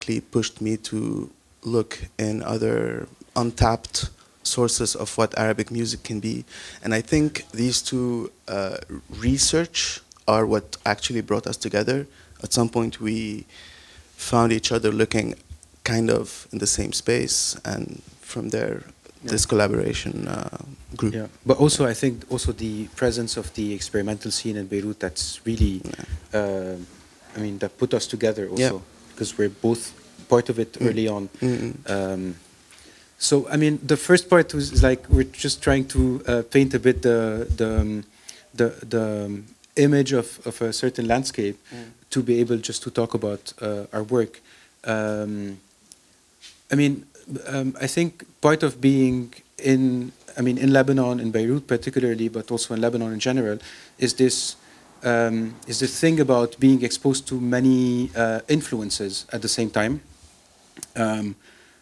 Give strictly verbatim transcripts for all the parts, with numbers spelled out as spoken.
pushed me to look in other untapped sources of what Arabic music can be. And I think these two uh, research are what actually brought us together. At some point, we found each other looking kind of in the same space, and from there, Yeah. this collaboration uh, grew. Yeah, but also I think also the presence of the experimental scene in Beirut, that's really, uh, I mean, that put us together also, Yeah. because we're both part of it Mm. early on. Mm-mm. Um, so I mean, the first part was is like we're just trying to uh, paint a bit the the um, the, the um, image of, of a certain landscape to be able just to talk about uh, our work. Um, I mean, um, I think part of being in, I mean, in Lebanon, in Beirut particularly, but also in Lebanon in general, is this um, is the thing about being exposed to many uh, influences at the same time, um,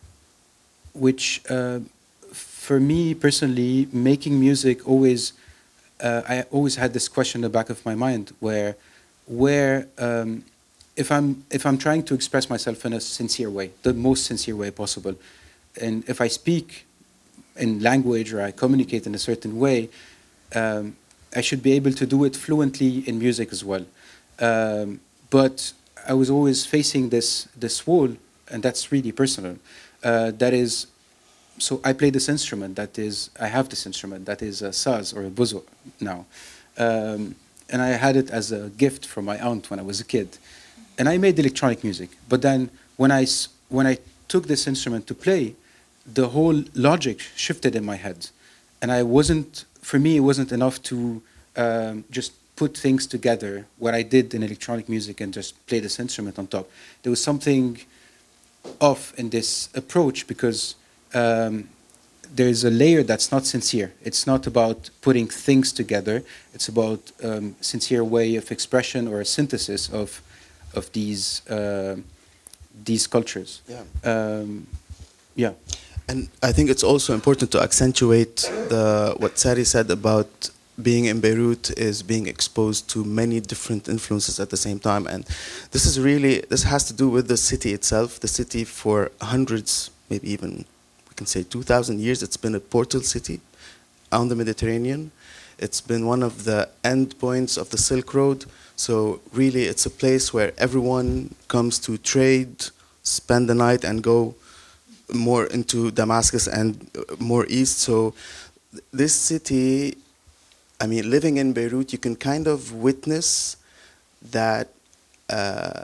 which uh, for me personally, making music always, uh, I always had this question in the back of my mind where, where um, if I'm if I'm trying to express myself in a sincere way, the most sincere way possible, and if I speak in language or I communicate in a certain way, um, I should be able to do it fluently in music as well. Um, but I was always facing this this wall, and that's really personal. Uh, that is, so I play this instrument. That is, I have this instrument. That is a saz or a buzo now, um, and I had it as a gift from my aunt when I was a kid, and I made electronic music. But then when I s- when I took this instrument to play, the whole logic shifted in my head, and I wasn't. For me, it wasn't enough to um, just put things together. What I did in electronic music and just play this instrument on top. There was something off in this approach because um, there's a layer that's not sincere. It's not about putting things together. It's about um, sincere way of expression or a synthesis of of these uh, these cultures. Yeah. Um, yeah. And I think it's also important to accentuate the what Sari said about being in Beirut is being exposed to many different influences at the same time. And this is really, this has to do with the city itself. The city for hundreds, maybe even we can say two thousand years, it's been a portal city on the Mediterranean. It's been one of the end points of the Silk Road. So really it's a place where everyone comes to trade, spend the night and go more into Damascus and more east. So th- this city, I mean, living in Beirut, you can kind of witness that uh,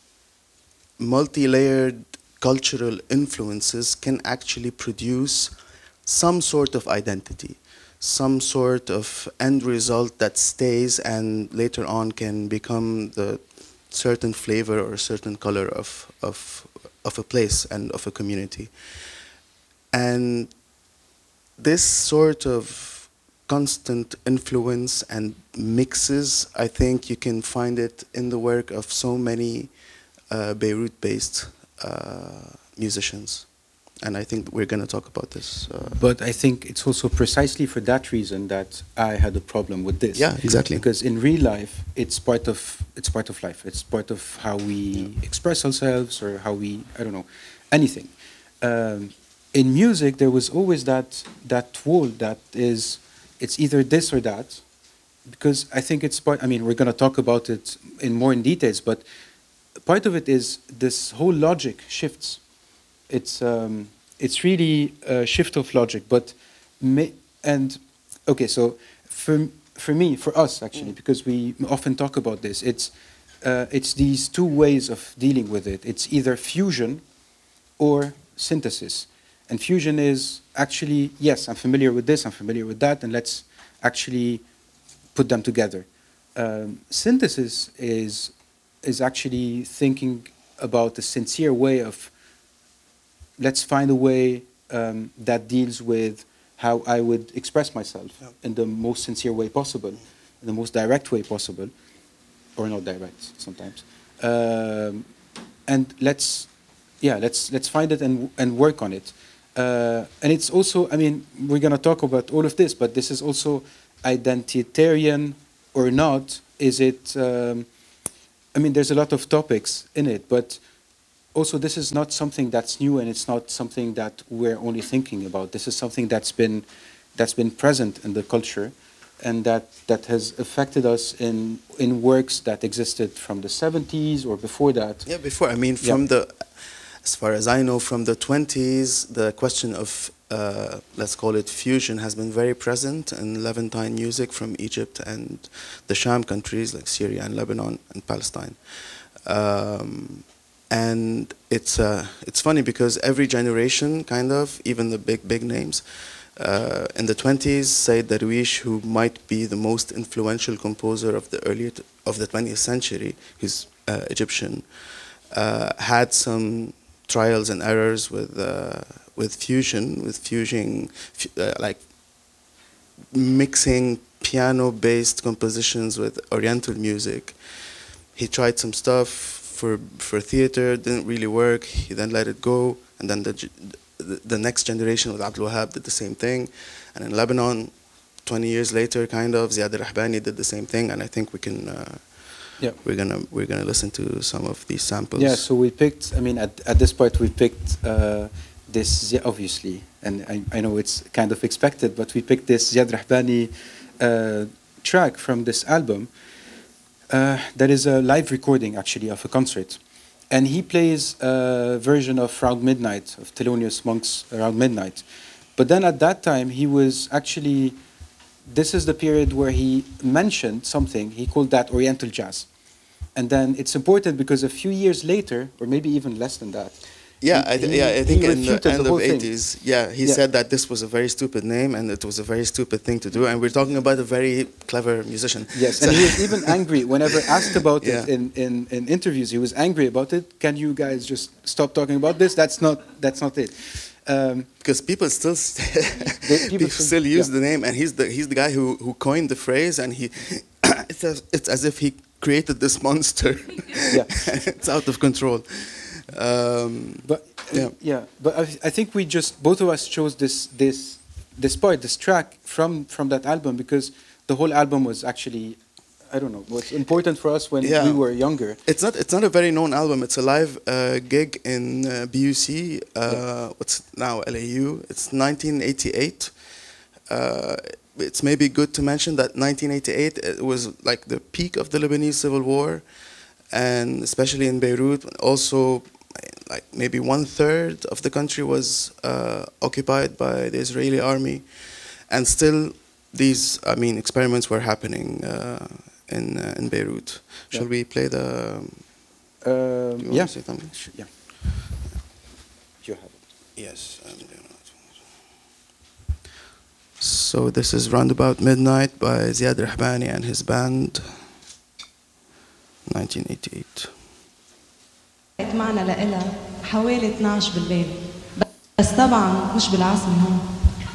multi-layered cultural influences can actually produce some sort of identity, some sort of end result that stays and later on can become the certain flavor or a certain color of, of, of a place and of a community. And this sort of constant influence and mixes, I think you can find it in the work of so many uh, Beirut-based uh, musicians. And I think we're going to talk about this. Uh, But I think it's also precisely for that reason that I had a problem with this. Yeah, exactly. Because in real life, it's part of it's part of life. It's part of how we Yeah. express ourselves or how we I don't know anything. Um, in music, there was always that that wall that is it's either this or that. Because I think it's part. I mean, we're going to talk about it in more in details, but part of it is this whole logic shifts. It's um, it's really a shift of logic, but ma- and okay, so for for me, for us actually, because we often talk about this, it's uh, it's these two ways of dealing with it. It's either fusion or synthesis, and fusion is actually yes, I'm familiar with this, I'm familiar with that, and let's actually put them together. Um, synthesis is is actually thinking about a sincere way of let's find a way um, that deals with how I would express myself Yeah. in the most sincere way possible, in the most direct way possible, or not direct sometimes. Um, and let's, yeah, let's let's find it and and work on it. Uh, and it's also, I mean, we're gonna talk about all of this, but this is also identitarian or not. Is it? Um, I mean, there's a lot of topics in it, but also this is not something that's new, and it's not something that we're only thinking about. This is something that's been that's been present in the culture, and that that has affected us in in works that existed from the seventies or before that. Yeah, before, I mean, from Yeah. the, as far as I know, from the twenties, the question of, uh, let's call it fusion, has been very present in Levantine music from Egypt and the Sham countries like Syria and Lebanon and Palestine. Um, and it's uh, it's funny because every generation, kind of, even the big big names, uh, in the twenties, Said Darwish, who might be the most influential composer of the early t- of the twentieth century, who's uh, Egyptian, uh, had some trials and errors with uh, with fusion, with fusing, fu- uh, like mixing piano-based compositions with Oriental music. He tried some stuff for for theater, didn't really work. He then let it go, and then the g- the, the next generation with Abdul Wahab did the same thing, and in Lebanon, twenty years later, kind of Ziad al-Rahbani did the same thing, and I think we can. Uh, Yeah. We're gonna we're gonna listen to some of these samples. Yeah, so we picked, I mean, at, at this point we picked uh, this, yeah, obviously, and I, I know it's kind of expected, but we picked this Ziad Rahbani uh, track from this album. Uh, that is a live recording, actually, of a concert. And he plays a version of Around Midnight, of Thelonious Monk's Around Midnight. But then at that time, he was actually, this is the period where he mentioned something, he called that Oriental jazz. And then it's important because a few years later, or maybe even less than that, Yeah, he- I, th- he- yeah, I he think in the refuted end the whole of thing. eighties, yeah, he Yeah. said that this was a very stupid name and it was a very stupid thing to do. And we're talking about a very clever musician. Yes, So- and he was even angry whenever asked about it Yeah. in, in, in interviews. He was angry about it. Can you guys just stop talking about this? That's not that's not it. Um, because people still st- people people still- still use yeah. the name, and he's the he's the guy who, who coined the phrase, and he it's as, it's as if he created this monster. Yeah. It's out of control. Um, but Yeah. yeah, yeah. But I, I think we just both of us chose this this this part, this track from from that album because the whole album was actually, I don't know, was important for us when Yeah. we were younger. It's not. It's not a very known album. It's a live uh, gig in uh, B U C. Uh, Yeah. What's now L A U? It's nineteen eighty-eight. Uh, it's maybe good to mention that nineteen eighty-eight it was like the peak of the Lebanese civil war, and especially in Beirut. Also, like maybe one third of the country was uh, occupied by the Israeli army, and still these, I mean, experiments were happening. Uh, in uh, in Beirut. Shall Yeah. we play the? Um, Do you want yeah. to say something? Sh- yeah. You have it. Yes. I'm doing that. So this is Roundabout Midnight by Ziad Rahbani and his band. nineteen eighty-eight. معنا لإلها حوالي اثنعش بالليل، بس طبعا مش بالعاصمة هون.